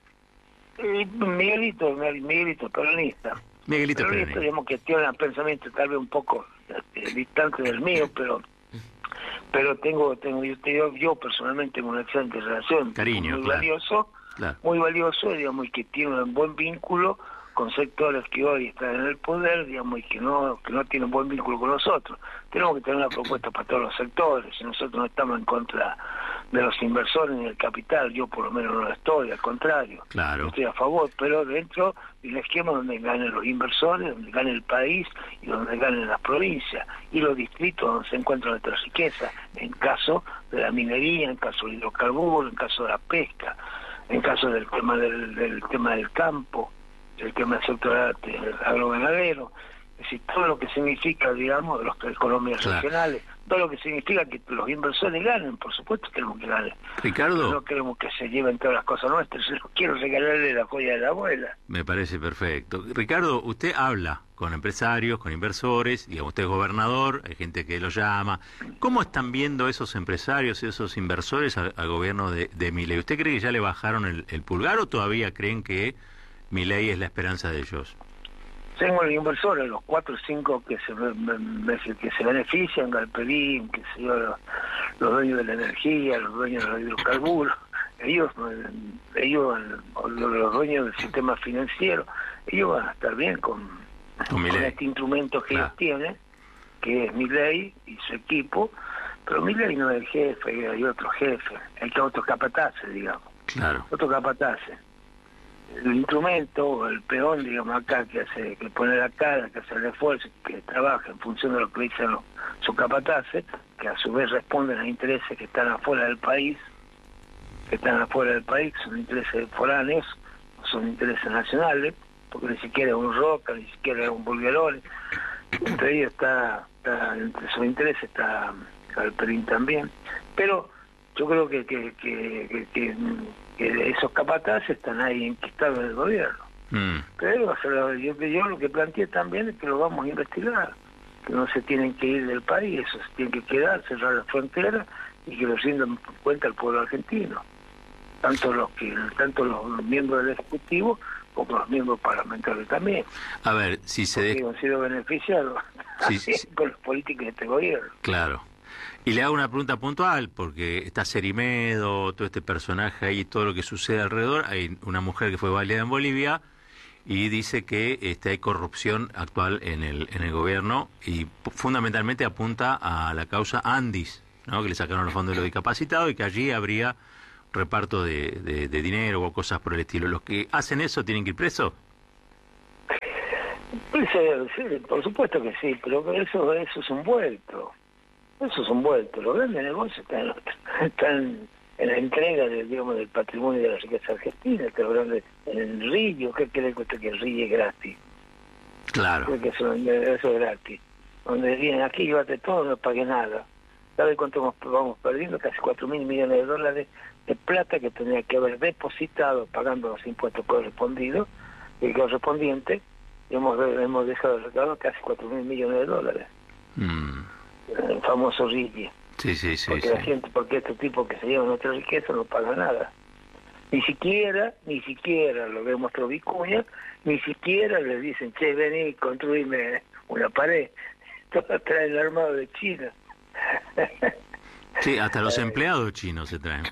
Eh, Miguelito, Miguelito peronista. Miguelito peronista. Digamos que tiene un pensamiento tal vez un poco este, distante del mío, pero pero tengo, tengo yo, yo, yo personalmente tengo una excelente relación. Cariño, muy claro. valioso, claro. muy valioso, digamos, y que tiene un buen vínculo con sectores que hoy están en el poder, digamos, y que no que no tienen buen vínculo con nosotros. Tenemos que tener una propuesta para todos los sectores, y nosotros no estamos en contra de los inversores ni del capital, yo por lo menos no lo estoy, al contrario, claro. Yo estoy a favor, pero dentro del esquema donde ganen los inversores, donde gane el país y donde ganen las provincias y los distritos donde se encuentra nuestra riqueza, en caso de la minería, en caso del hidrocarburo, en caso de la pesca, en caso del tema del, del tema del campo, el tema del sector agroganadero, es decir, todo lo que significa, digamos, las economías claro. regionales, todo lo que significa que los inversores ganen, por supuesto queremos que ganen. Ricardo. No queremos que se lleven todas las cosas nuestras, yo quiero regalarle la joya de la abuela. Me parece perfecto. Ricardo, usted habla con empresarios, con inversores, digamos, usted es gobernador, hay gente que lo llama. ¿Cómo están viendo esos empresarios y esos inversores al, al gobierno de, de Milei? ¿Usted cree que ya le bajaron el, el pulgar o todavía creen que Milei es la esperanza de ellos? Tengo los inversores, los cuatro o cinco que se que se benefician, Galperín, que se yo, los, los dueños de la energía, los dueños de los hidrocarburos, ellos, ellos los dueños del sistema financiero, ellos van a estar bien con, con este instrumento que claro. ellos tienen, que es Milei y su equipo, pero Milei no es el jefe, hay otro jefe, hay otros capataces, digamos. Claro. Otros capataces. El instrumento, el peón, digamos, acá, que hace, que pone la cara, que hace el esfuerzo, que trabaja en función de lo que dicen los, sus capataces, que a su vez responden a intereses que están afuera del país, que están afuera del país, son intereses foráneos, son intereses nacionales, porque ni siquiera es un Roca, ni siquiera es un Bulgarone, entre ellos está, está entre sus intereses está Galperín también, pero yo creo que que, que, que, que, que esos capataces están ahí enquistados en el gobierno. Mm. Pero yo, yo lo que planteé también es que lo vamos a investigar, que no se tienen que ir del país, eso se tienen que quedar, cerrar la frontera y que lo rindan cuenta el pueblo argentino, tanto los que tanto los, los miembros del Ejecutivo como los miembros parlamentarios también. A ver, si se de... han sido beneficiados sí, sí. con los políticos de este gobierno. Claro. Y le hago una pregunta puntual, porque está Cerimedo, todo este personaje ahí, todo lo que sucede alrededor. Hay una mujer que fue baleada en Bolivia y dice que este, hay corrupción actual en el en el gobierno y fundamentalmente apunta a la causa Andis, ¿no? Que le sacaron los fondos de los discapacitados y que allí habría reparto de, de, de dinero o cosas por el estilo. ¿Los que hacen eso tienen que ir presos? Sí, sí, por supuesto que sí, pero eso, eso es un vuelto. Eso es un vuelto. Los grandes negocios están, están en la entrega de, digamos, del patrimonio de la riqueza argentina, que los grandes, en el río, ¿qué cree usted que el río es gratis? Claro. Creo que eso, eso es gratis. Donde vienen aquí, llévate todo, no pague nada. ¿Sabe cuánto vamos perdiendo? Casi cuatro mil millones de dólares de plata que tenía que haber depositado pagando los impuestos correspondidos y correspondientes, y hemos, hemos dejado de recaudar casi cuatro mil millones de dólares. Mm. El famoso Riggi. Sí, sí, sí. Porque sí. la gente, porque este tipo que se lleva nuestra riqueza no paga nada. Ni siquiera, ni siquiera, lo demostró Vicuña, ni siquiera le dicen, che, vení, construime una pared. Todo trae el armado de China. Sí, hasta los empleados chinos se traen.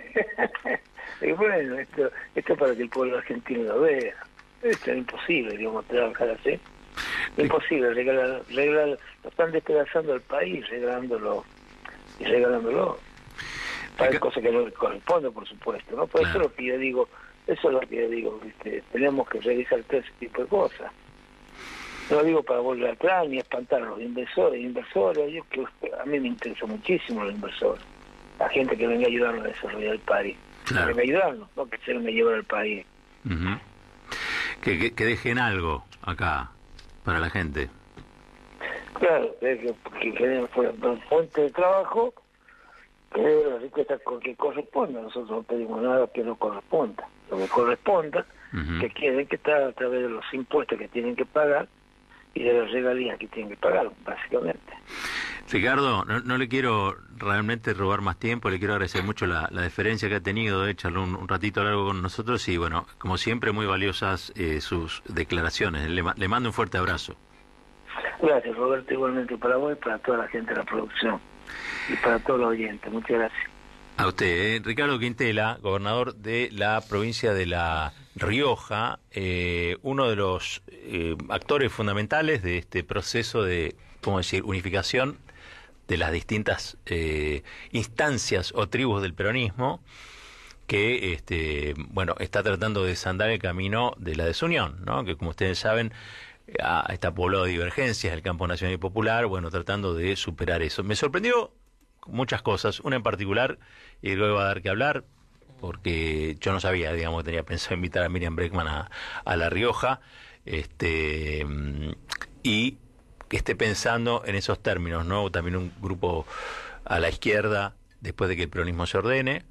Y bueno, esto, esto es para que el pueblo argentino lo vea. Esto es imposible, digamos, trabajar así. Imposible, regalar, regalar, lo están despedazando al país, regalándolo y regalándolo. Para cosas que no les corresponde, por supuesto, ¿no? Por claro. Eso es lo que yo digo, eso es lo que yo digo, ¿viste? Tenemos que revisar todo ese tipo de cosas. No lo digo para volver atrás ni espantar a los inversores, inversores, yo que a mí me interesa muchísimo los inversores, la gente que venga a ayudarnos a desarrollar el país, claro. Que venga a ayudarnos, no que se venga a llevar al país. Uh-huh. que, que, que dejen algo acá para la gente. Claro, que, que generen fuente de trabajo, que la riqueza que corresponda. Nosotros no pedimos nada que no corresponda. Lo que corresponda, uh-huh. Que quieren que está a través de los impuestos que tienen que pagar y de las regalías que tienen que pagar, básicamente. Ricardo, no, no le quiero realmente robar más tiempo, le quiero agradecer mucho la, la deferencia que ha tenido de charlar un, un ratito largo con nosotros y bueno, como siempre muy valiosas eh, sus declaraciones. Le, le mando un fuerte abrazo. Gracias, Roberto, igualmente para vos y para toda la gente de la producción y para todos los oyentes. Muchas gracias. A usted, eh. Ricardo Quintela, gobernador de la provincia de La Rioja, eh, uno de los eh, actores fundamentales de este proceso de, ¿cómo decir?, unificación de las distintas eh, instancias o tribus del peronismo, que este, bueno, está tratando de desandar el camino de la desunión, ¿no? Que como ustedes saben está poblado de divergencias el campo nacional y popular, bueno, tratando de superar eso. Me sorprendió muchas cosas, una en particular, y luego va a dar que hablar, porque yo no sabía, digamos, que tenía pensado invitar a Miriam Bregman a, a La Rioja, este y que esté pensando en esos términos, ¿no? También un grupo a la izquierda, después de que el peronismo se ordene,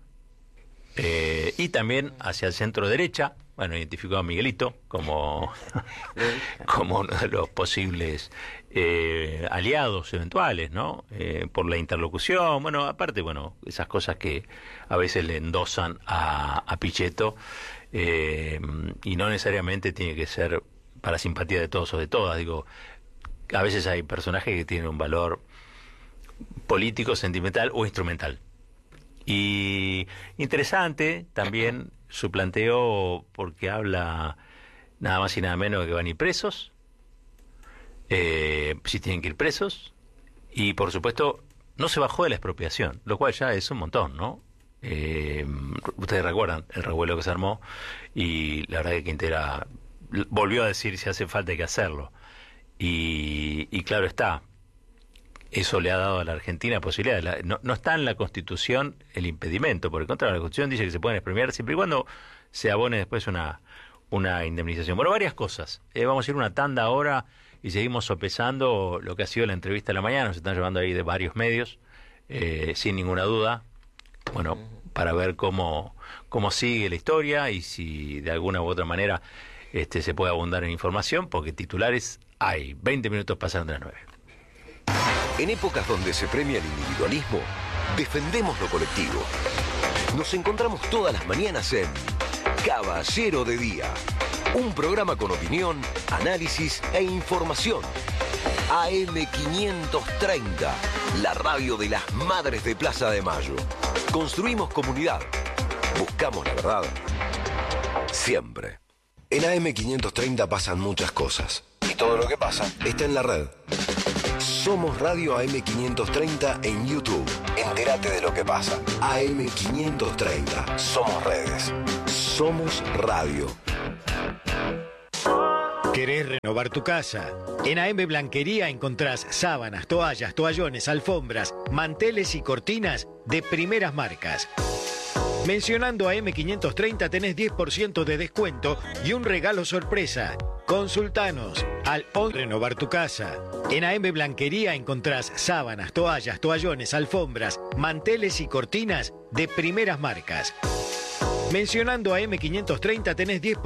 eh, y también hacia el centro derecha. Bueno, identificó a Miguelito como, como uno de los posibles eh, aliados eventuales, ¿no? Eh, por la interlocución, bueno, aparte, bueno, esas cosas que a veces le endosan a, a Pichetto, eh, y no necesariamente tiene que ser para simpatía de todos o de todas, digo, a veces hay personajes que tienen un valor político, sentimental o instrumental. Y interesante también su planteo, porque habla nada más y nada menos de que van a ir presos, eh, si tienen que ir presos, Y por supuesto, no se bajó de la expropiación, lo cual ya es un montón, ¿no? Eh, ustedes recuerdan el revuelo que se armó y la verdad que Quintera volvió a decir si hace falta hay que hacerlo. Y, y claro está, eso le ha dado a la Argentina posibilidades. No, no está en la Constitución el impedimento, por el contrario, la Constitución dice que se pueden expropiar siempre y cuando se abone después una, una indemnización. Bueno, varias cosas. Eh, vamos a ir una tanda ahora y seguimos sopesando lo que ha sido la entrevista de la mañana. Nos están llevando ahí de varios medios, eh, sin ninguna duda. Bueno, para ver cómo, cómo sigue la historia y si de alguna u otra manera este, se puede abundar en información, porque titulares hay. veinte minutos pasaron de las nueve. En épocas donde se premia el individualismo, defendemos lo colectivo. Nos encontramos todas las mañanas en Caballero de Día, un programa con opinión, análisis e información. A M quinientos treinta, la radio de las madres de Plaza de Mayo. Construimos comunidad. Buscamos la verdad. Siempre. En A M quinientos treinta pasan muchas cosas. Y todo lo que pasa está en la red. Somos Radio A M quinientos treinta en YouTube. Entérate de lo que pasa. A M quinientos treinta. Somos redes. Somos radio. ¿Querés renovar tu casa? En A M Blanquería encontrás sábanas, toallas, toallones, alfombras, manteles y cortinas de primeras marcas. Mencionando A M quinientos treinta tenés diez por ciento de descuento y un regalo sorpresa. Consultanos al once renovar tu casa. En A M Blanquería encontrás sábanas, toallas, toallones, alfombras, manteles y cortinas de primeras marcas. Mencionando A M quinientos treinta tenés diez por ciento